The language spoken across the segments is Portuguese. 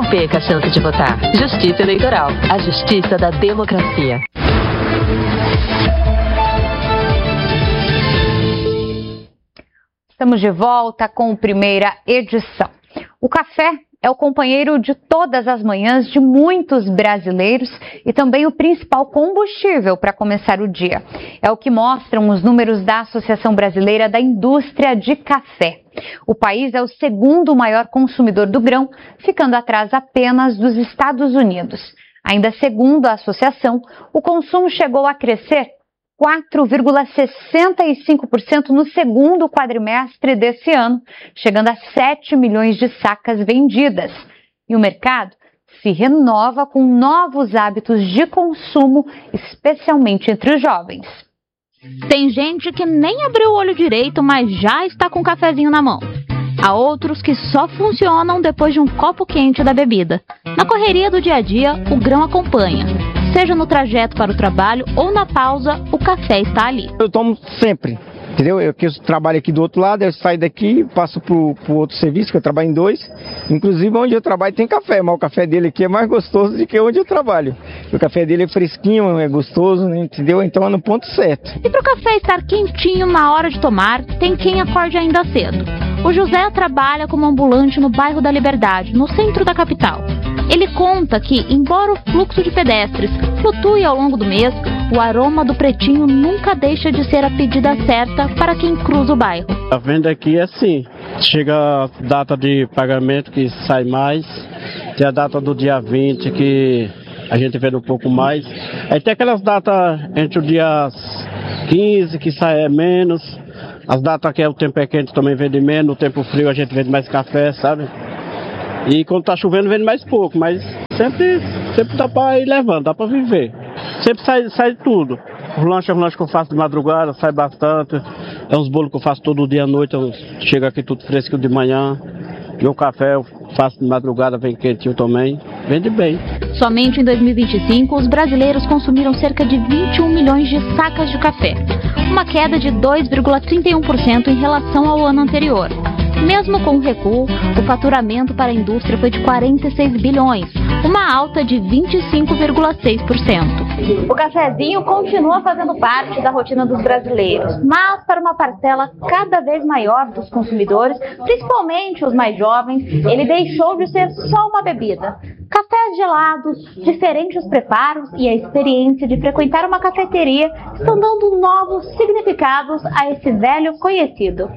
perca a chance de votar. Justiça Eleitoral, a justiça da democracia. Estamos de volta com a primeira edição. O café é o companheiro de todas as manhãs de muitos brasileiros e também o principal combustível para começar o dia. É o que mostram os números da Associação Brasileira da Indústria de Café. O país é o segundo maior consumidor do grão, ficando atrás apenas dos Estados Unidos. Ainda segundo a associação, o consumo chegou a crescer 4,65% no segundo quadrimestre desse ano, chegando a 7 milhões de sacas vendidas. E o mercado se renova com novos hábitos de consumo, especialmente entre os jovens. Tem gente que nem abriu o olho direito, mas já está com um cafezinho na mão. Há outros que só funcionam depois de um copo quente da bebida. Na correria do dia a dia, o grão acompanha. Seja no trajeto para o trabalho ou na pausa, o café está ali. Eu tomo sempre, entendeu? Eu trabalho aqui do outro lado, eu saio daqui, passo pro outro serviço, que eu trabalho em 2. Inclusive, onde eu trabalho tem café, mas o café dele aqui é mais gostoso do que onde eu trabalho. O café dele é fresquinho, é gostoso, entendeu? Então é no ponto certo. E para o café estar quentinho na hora de tomar, tem quem acorde ainda cedo. O José trabalha como ambulante no bairro da Liberdade, no centro da capital. Ele conta que, embora o fluxo de pedestres flutue ao longo do mês, o aroma do pretinho nunca deixa de ser a pedida certa para quem cruza o bairro. A venda aqui é assim, chega a data de pagamento que sai mais, tem a data do dia 20 que a gente vende um pouco mais. Aí tem aquelas datas entre o dia 15 que sai menos, as datas que o tempo é quente também vende menos, no tempo frio a gente vende mais café, sabe? E quando tá chovendo vende mais pouco, mas sempre dá pra ir levando, dá pra viver. Sempre sai tudo. Os lanches que eu faço de madrugada, sai bastante. É uns bolos que eu faço todo dia à noite, chega aqui tudo fresco de manhã. Meu café eu faço de madrugada, vem quentinho também. Vende bem. Somente em 2025, os brasileiros consumiram cerca de 21 milhões de sacas de café. Uma queda de 2,31% em relação ao ano anterior. Mesmo com o recuo, o faturamento para a indústria foi de 46 bilhões, uma alta de 25,6%. O cafezinho continua fazendo parte da rotina dos brasileiros, mas para uma parcela cada vez maior dos consumidores, principalmente os mais jovens, ele deixou de ser só uma bebida. Cafés gelados, diferentes preparos e a experiência de frequentar uma cafeteria estão dando novos significados a esse velho conhecido.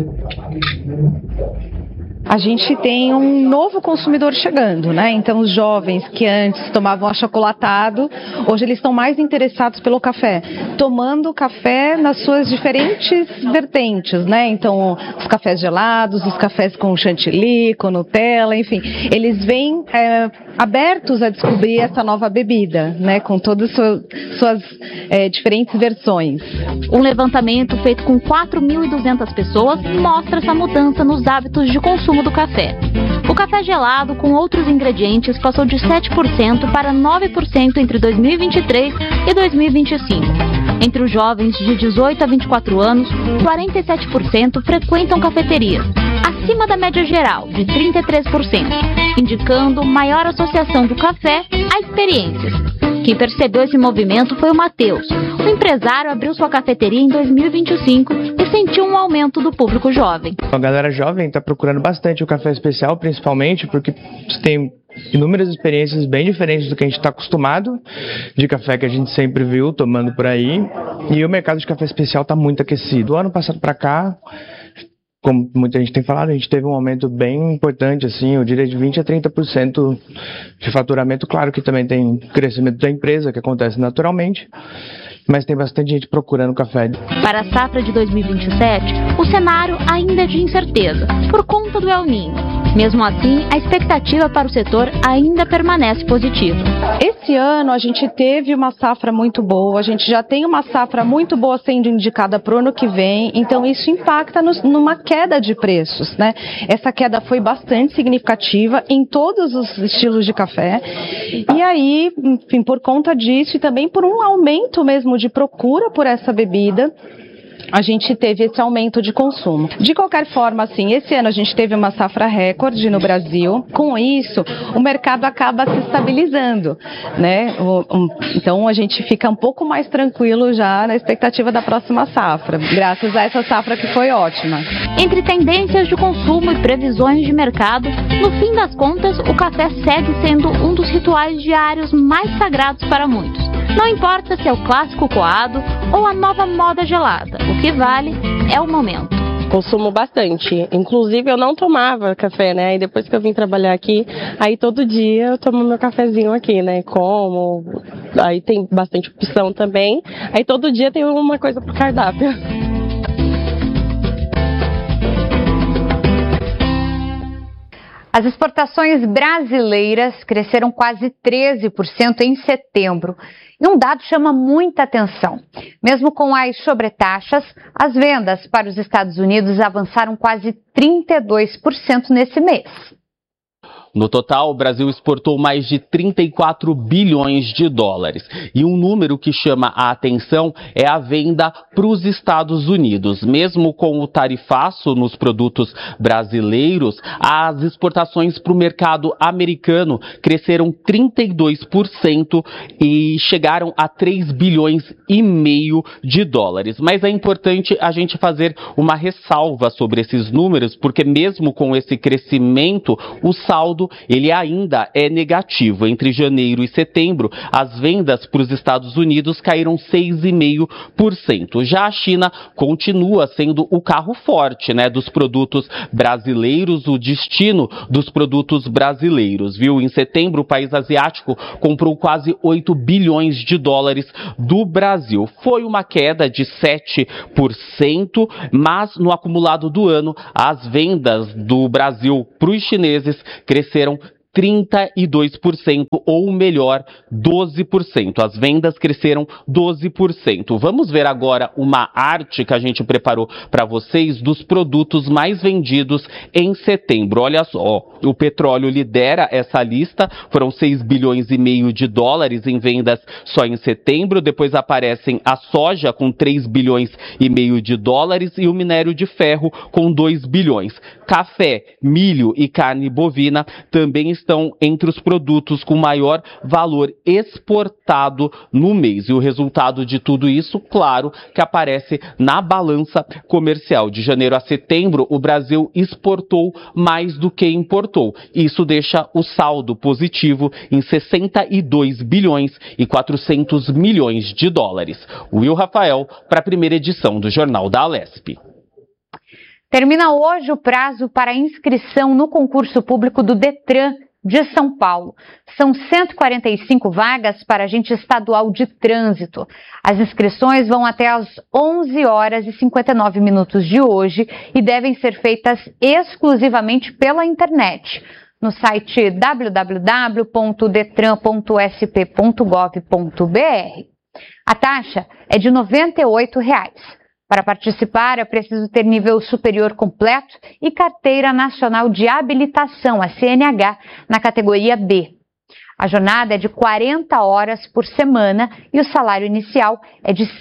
A gente tem um novo consumidor chegando, né? Então os jovens que antes tomavam achocolatado, hoje eles estão mais interessados pelo café, tomando café nas suas diferentes vertentes, né? Então os cafés gelados, os cafés com chantilly, com Nutella, enfim, eles vêm abertos a descobrir essa nova bebida, né? Com todas as suas diferentes versões. Um levantamento feito com 4.200 pessoas mostra essa mudança nos hábitos de consumo do café. O café gelado com outros ingredientes passou de 7% para 9% entre 2023 e 2025. Entre os jovens de 18 a 24 anos, 47% frequentam cafeterias, acima da média geral, de 33%, indicando maior associação do café a experiências. Quem percebeu esse movimento foi o Matheus. O empresário abriu sua cafeteria em 2025 e sentiu um aumento do público jovem. A galera jovem está procurando bastante o café especial, principalmente porque tem inúmeras experiências bem diferentes do que a gente está acostumado de café que a gente sempre viu tomando por aí. E o mercado de café especial está muito aquecido. Do ano passado para cá, como muita gente tem falado, a gente teve um aumento bem importante, assim, eu diria de 20% a 30% de faturamento. Claro que também tem crescimento da empresa, que acontece naturalmente, mas tem bastante gente procurando café. Para a safra de 2027, o cenário ainda é de incerteza, por conta do El Niño. Mesmo assim, a expectativa para o setor ainda permanece positiva. Esse ano a gente teve uma safra muito boa, a gente já tem uma safra muito boa sendo indicada para o ano que vem, então isso impacta numa queda de preços, né? Essa queda foi bastante significativa em todos os estilos de café, e aí, enfim, por conta disso e também por um aumento mesmo de procura por essa bebida, a gente teve esse aumento de consumo. De qualquer forma, assim, esse ano a gente teve uma safra recorde no Brasil. Com isso, o mercado acaba se estabilizando, né? Então a gente fica um pouco mais tranquilo já na expectativa da próxima safra, graças a essa safra que foi ótima. Entre tendências de consumo e previsões de mercado, no fim das contas, o café segue sendo um dos rituais diários mais sagrados para muitos. Não importa se é o clássico coado ou a nova moda gelada, o que vale é o momento. Consumo bastante, inclusive eu não tomava café, né, e depois que eu vim trabalhar aqui, aí todo dia eu tomo meu cafezinho aqui, né, como, aí tem bastante opção também, aí todo dia tem uma coisa pro cardápio. As exportações brasileiras cresceram quase 13% em setembro. E um dado chama muita atenção. Mesmo com as sobretaxas, as vendas para os Estados Unidos avançaram quase 32% nesse mês. No total, o Brasil exportou mais de 34 bilhões de dólares. E um número que chama a atenção é a venda para os Estados Unidos. Mesmo com o tarifaço nos produtos brasileiros, as exportações para o mercado americano cresceram 32% e chegaram a 3 bilhões e meio de dólares. Mas é importante a gente fazer uma ressalva sobre esses números, porque mesmo com esse crescimento, o saldo ele ainda é negativo. Entre janeiro e setembro, as vendas para os Estados Unidos caíram 6,5%. Já a China continua sendo o carro forte, né, dos produtos brasileiros, o destino dos produtos brasileiros, viu? Em setembro, o país asiático comprou quase 8 bilhões de dólares do Brasil. Foi uma queda de 7%, mas no acumulado do ano, as vendas do Brasil para os chineses cresceram 32%, ou melhor, 12%. As vendas cresceram 12%. Vamos ver agora uma arte que a gente preparou para vocês dos produtos mais vendidos em setembro. Olha só, o petróleo lidera essa lista, foram 6 bilhões e meio de dólares em vendas só em setembro. Depois aparecem a soja com 3 bilhões e meio de dólares e o minério de ferro com 2 bilhões. Café, milho e carne bovina também estão entre os produtos com maior valor exportado no mês. E o resultado de tudo isso, claro, que aparece na balança comercial. De janeiro a setembro, o Brasil exportou mais do que importou. Isso deixa o saldo positivo em 62 bilhões e 400 milhões de dólares. Will Rafael, para a primeira edição do Jornal da Alesp. Termina hoje o prazo para inscrição no concurso público do Detran de São Paulo. São 145 vagas para agente estadual de trânsito. As inscrições vão até às 11 horas e 59 minutos de hoje e devem ser feitas exclusivamente pela internet. No site www.detran.sp.gov.br. A taxa é de R$ 98. Para participar, é preciso ter nível superior completo e carteira nacional de habilitação, a CNH, na categoria B. A jornada é de 40 horas por semana e o salário inicial é de R$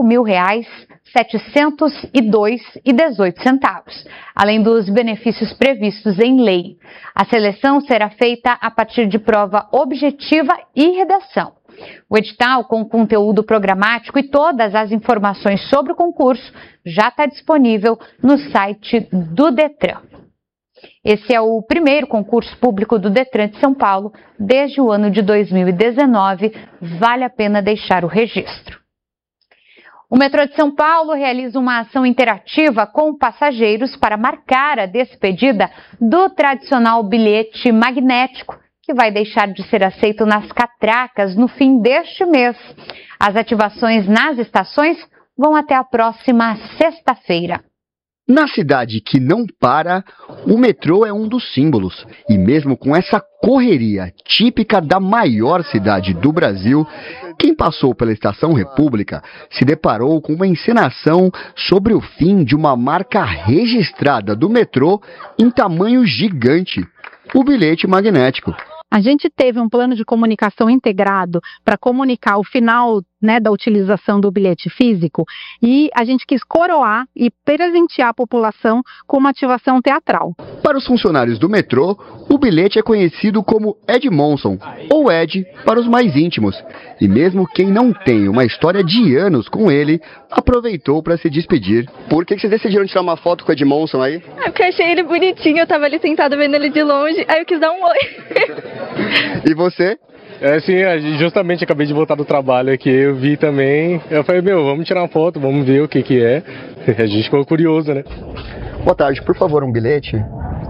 5.702,18, além dos benefícios previstos em lei. A seleção será feita a partir de prova objetiva e redação. O edital com conteúdo programático e todas as informações sobre o concurso já está disponível no site do Detran. Esse é o primeiro concurso público do Detran de São Paulo desde o ano de 2019. Vale a pena deixar o registro. O metrô de São Paulo realiza uma ação interativa com passageiros para marcar a despedida do tradicional bilhete magnético, que vai deixar de ser aceito nas catracas no fim deste mês. As ativações nas estações vão até a próxima sexta-feira. Na cidade que não para, o metrô é um dos símbolos. E mesmo com essa correria típica da maior cidade do Brasil, quem passou pela Estação República se deparou com uma encenação sobre o fim de uma marca registrada do metrô em tamanho gigante, o bilhete magnético. A gente teve um plano de comunicação integrado para comunicar o final né, da utilização do bilhete físico, e a gente quis coroar e presentear a população com uma ativação teatral. Para os funcionários do metrô, o bilhete é conhecido como Edmondson, ou Ed para os mais íntimos. E mesmo quem não tem uma história de anos com ele, aproveitou para se despedir. Por que vocês decidiram tirar uma foto com o Edmondson aí? É porque eu achei ele bonitinho, eu tava ali sentada vendo ele de longe, aí eu quis dar um oi. E você? Sim, justamente acabei de voltar do trabalho aqui, eu vi também, eu falei, vamos tirar uma foto, vamos ver o que é. A gente ficou curioso, né? Boa tarde, por favor, um bilhete.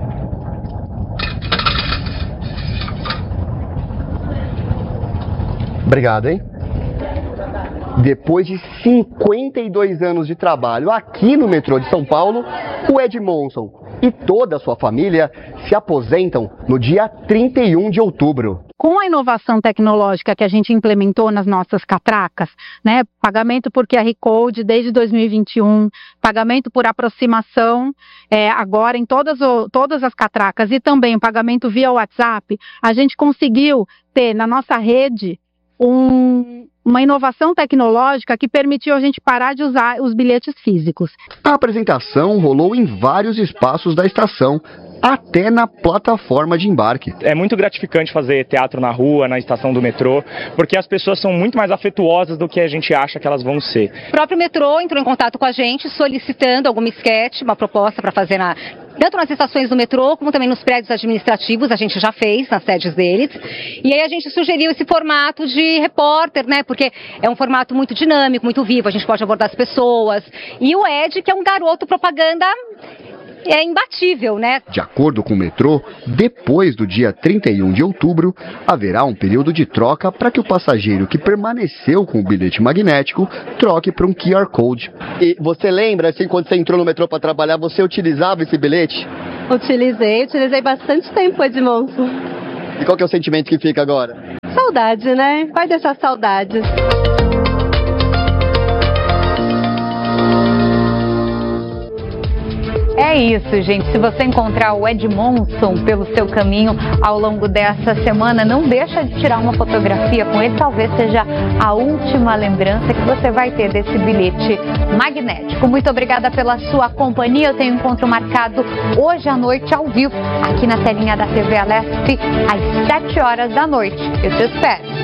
Obrigado, hein? Depois de 52 anos de trabalho aqui no metrô de São Paulo, o Edmondson e toda a sua família se aposentam no dia 31 de outubro. Com a inovação tecnológica que a gente implementou nas nossas catracas, né, pagamento por QR Code desde 2021, pagamento por aproximação agora em todas as catracas e também pagamento via WhatsApp, a gente conseguiu ter na nossa rede uma inovação tecnológica que permitiu a gente parar de usar os bilhetes físicos. A apresentação rolou em vários espaços da estação, até na plataforma de embarque. É muito gratificante fazer teatro na rua, na estação do metrô, porque as pessoas são muito mais afetuosas do que a gente acha que elas vão ser. O próprio metrô entrou em contato com a gente solicitando alguma esquete, uma proposta para fazer tanto nas estações do metrô, como também nos prédios administrativos, a gente já fez nas sedes deles. E aí a gente sugeriu esse formato de repórter, né? Porque é um formato muito dinâmico, muito vivo, a gente pode abordar as pessoas. E o Ed, que é um garoto propaganda imbatível, né? De acordo com o metrô, depois do dia 31 de outubro, haverá um período de troca para que o passageiro que permaneceu com o bilhete magnético troque para um QR Code. E você lembra, assim, quando você entrou no metrô para trabalhar, você utilizava esse bilhete? Utilizei bastante tempo, Edmondson. E qual que é o sentimento que fica agora? Saudade, né? Vai deixar saudade. É isso, gente. Se você encontrar o Edmondson pelo seu caminho ao longo dessa semana, não deixa de tirar uma fotografia com ele. Talvez seja a última lembrança que você vai ter desse bilhete magnético. Muito obrigada pela sua companhia. Eu tenho um encontro marcado hoje à noite, ao vivo, aqui na telinha da TV Alesp, às 7 horas da noite. Eu te espero.